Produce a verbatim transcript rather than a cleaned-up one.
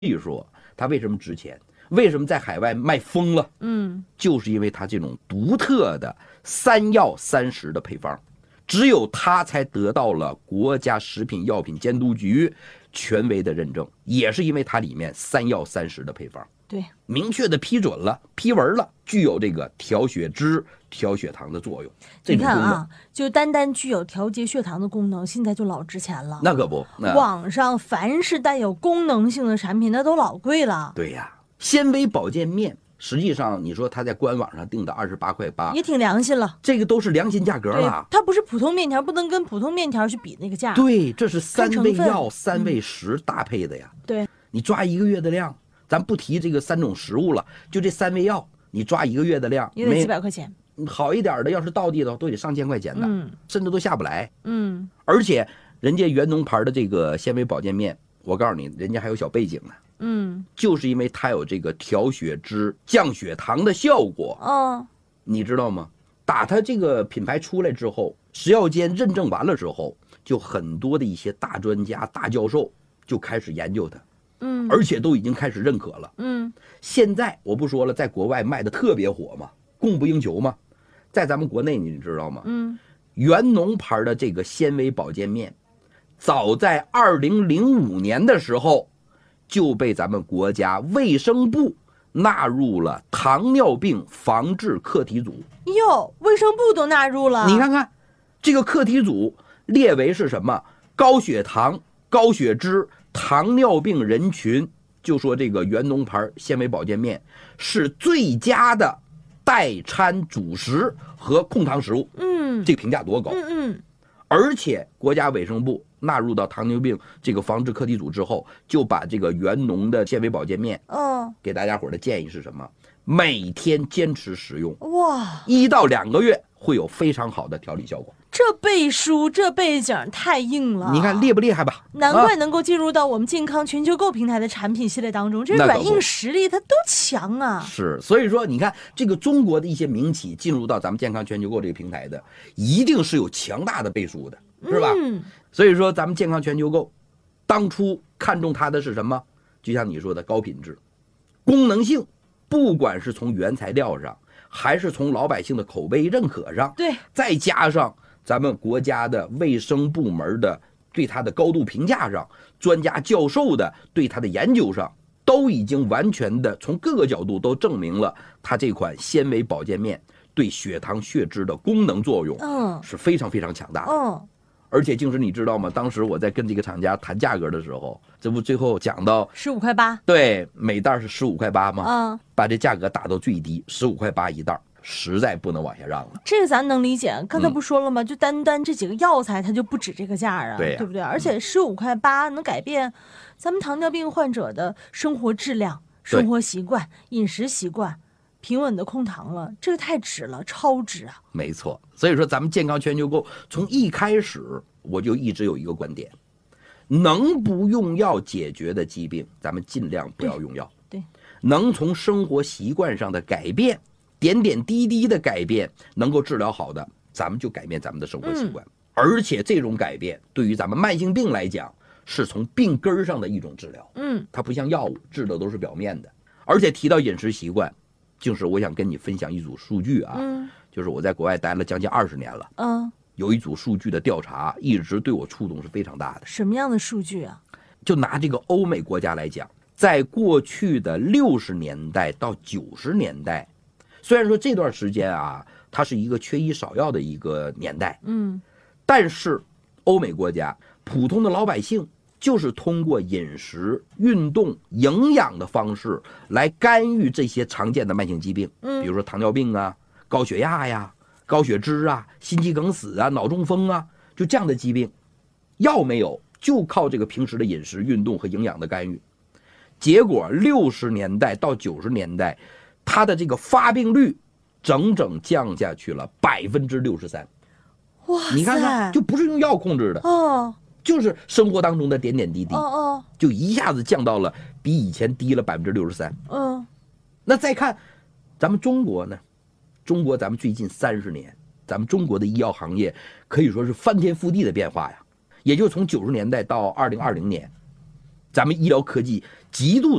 以说它为什么值钱？为什么在海外卖疯了？ 嗯， 就是因为它这种独特的三药三实的配方，只有它才得到了国家食品药品监督局权威的认证，也是因为它里面三药三实的配方， 对， 明确的批准了、批文了，具有这个调血脂、调血糖的作用。这你种功能看啊，就单单具有调节血糖的功能，现在就老值钱了。 那可不，那网上凡是带有功能性的产品，那都老贵了。 对呀，纤维保健面，实际上你说它在官网上定的二十八块八， 也挺良心了。 这个都是良心价格对了，。 它不是普通面条，不能跟普通面条去比那个价。 对，这是三味看成药、 分三味食搭配的呀。 对， 你抓一个月的量，咱不提这个三种食物了，就这三味药，你抓一个月的量， 也得没几百块钱。 好一点的，要是道地的都得上千块钱的， 嗯甚至都下不来。 嗯， 而且人家元农牌的这个纤维保健面，我告诉你，人家还有小背景呢， 嗯， 就是因为它有这个调血脂、降血糖的效果， 哦， 你知道吗？打它这个品牌出来之后，食药监认证完了之后，就很多的一些大专家、大教授就开始研究它， 嗯， 而且都已经开始认可了。 嗯， 现在我不说了，在国外卖的特别火嘛，供不应求嘛，在咱们国内你知道吗？ 嗯， 元农牌的这个纤维保健面，早在二零零五年的时候就被咱们国家卫生部纳入了糖尿病防治课题组。 哟，卫生部都纳入了。 你看看，这个课题组列为是什么？高血糖、高血脂、糖尿病人群，就说这个元农牌纤维保健面是最佳的代餐主食和控糖食物。 嗯， 这个评价多高！ 嗯嗯， 而且国家卫生部纳入到糖尿病这个防治课题组之后，就把这个元农的纤维保健面哦， 给大家伙的建议是什么？每天坚持食用， 哇， 一到两个月会有非常好的调理效果。 这背书这背景太硬了。 你看厉不厉害吧？ 难怪啊能够进入到我们健康全球购平台的产品系列当中，这那可不软硬实力它都强啊。 是，所以说你看这个中国的一些民企进入到咱们健康全球购这个平台的，一定是有强大的背书的，是吧？ 嗯， 所以说咱们健康全球购当初看中它的是什么？就像你说的高品质、功能性，不管是从原材料上，还是从老百姓的口碑认可上， 对， 再加上咱们国家的卫生部门的对它的高度评价上，专家教授的对它的研究上，都已经完全的从各个角度都证明了它这款纤维保健面对血糖血脂的功能作用嗯是非常非常强大的。 嗯， 而且静时你知道吗？当时我在跟这个厂家谈价格的时候，这不最后讲到， 十五块八。 对，每袋是十五块八吗？ 嗯， 把这价格打到最低，十五块八一袋，实在不能往下让了。 这个咱能理解。刚才不说了吗？就单单这几个药材，它就不止这个价啊， 对呀不对？而且十五块八能改变咱们糖尿病患者的生活质量、生活习惯、饮食习惯，平稳的控糖了，这个太值了，超值啊！ 没错，所以说咱们健康全球购从一开始我就一直有一个观点，能不用药解决的疾病，咱们尽量不要用药。 对，对能从生活习惯上的改变，点点滴滴的改变，能够治疗好的，咱们就改变咱们的生活习惯。嗯、而且这种改变对于咱们慢性病来讲，是从病根上的一种治疗。 嗯， 它不像药物治的都是表面的。而且提到饮食习惯，就是我想跟你分享一组数据啊， 嗯、 就是我在国外待了将近二十年了， 嗯， 有一组数据的调查一直对我触动是非常大的。 什么样的数据啊？ 就拿这个欧美国家来讲，在过去的六十年代到九十年代，虽然说这段时间啊，它是一个缺医少药的一个年代， 嗯， 但是欧美国家普通的老百姓就是通过饮食、运动、营养的方式来干预这些常见的慢性疾病， 嗯， 比如说糖尿病啊、高血压呀、高血脂啊、心肌梗死啊、脑中风啊，就这样的疾病，药没有，就靠这个平时的饮食、运动和营养的干预。结果六十年代到九十年代，它的这个发病率整整降下去了百分之六十三。 哇， 你看看，就不是用药控制的哦， 就是生活当中的点点滴滴， 哦哦， 就一下子降到了比以前低了百分之六十三。 嗯， 那再看咱们中国呢？中国咱们最近三十年，咱们中国的医药行业可以说是翻天覆地的变化呀。也就从九十年代到二零二零年， 咱们医疗科技极度